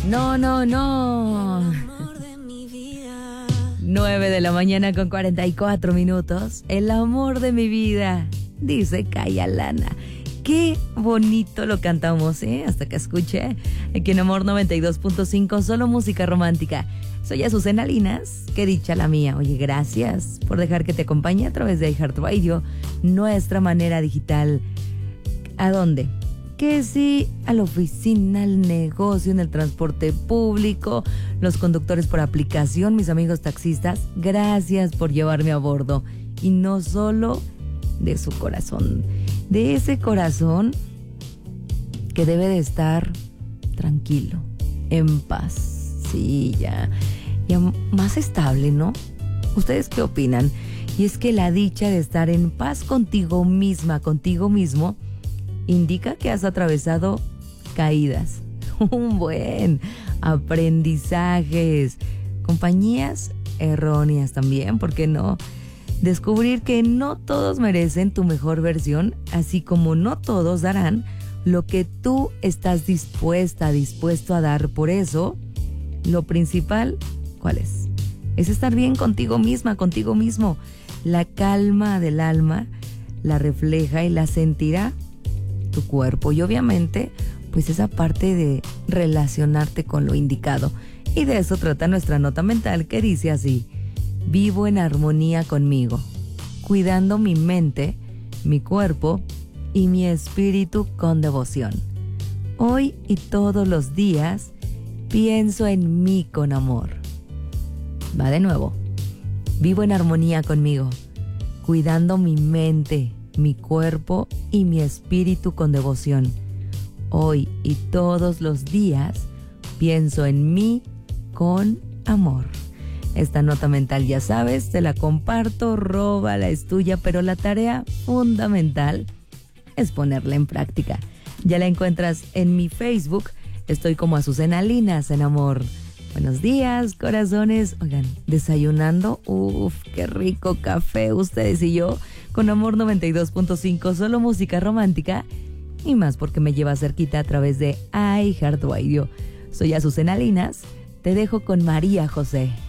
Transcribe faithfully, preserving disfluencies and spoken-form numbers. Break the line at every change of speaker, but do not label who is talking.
No, no, no. nueve de la mañana con cuarenta y cuatro minutos. El amor de mi vida, dice Kaya Lana. Qué bonito lo cantamos, ¿eh? Hasta que escuché aquí en Amor noventa y dos punto cinco, solo música romántica. Soy Azucena Linas, qué dicha la mía. Oye, gracias por dejar que te acompañe a través de iHeartRadio, nuestra manera digital. ¿A dónde? Que sí, a la oficina, al negocio, en el transporte público, los conductores por aplicación, mis amigos taxistas, gracias por llevarme a bordo. Y no solo de su corazón, de ese corazón que debe de estar tranquilo, en paz, sí, ya, ya más estable, ¿no? ¿Ustedes qué opinan? Y es que la dicha de estar en paz contigo misma, contigo mismo, indica que has atravesado caídas, un buen aprendizajes, compañías erróneas también, ¿por qué no? Descubrir que no todos merecen tu mejor versión, así como no todos darán lo que tú estás dispuesta, dispuesto a dar. Por eso, lo principal, ¿cuál es? Es estar bien contigo misma, contigo mismo. La calma del alma la refleja y la sentirá tu cuerpo, y obviamente pues esa parte de relacionarte con lo indicado, y de eso trata nuestra nota mental, que dice así: vivo en armonía conmigo, cuidando mi mente, mi cuerpo y mi espíritu con devoción. Hoy y todos los días pienso en mí con amor. Va de nuevo. Vivo en armonía conmigo, cuidando mi mente, mi cuerpo y mi espíritu con devoción. Hoy y todos los días pienso en mí con amor. Esta nota mental, ya sabes, te la comparto, róbala, es tuya, pero la tarea fundamental es ponerla en práctica. Ya la encuentras en mi Facebook, estoy como Azucena Linas en Amor. Buenos días, corazones. Oigan, desayunando, uff, qué rico café, ustedes y yo, con Amor noventa y dos punto cinco, solo música romántica, y más porque me lleva cerquita a través de iHeartRadio. Soy Azucena Linas, te dejo con María José.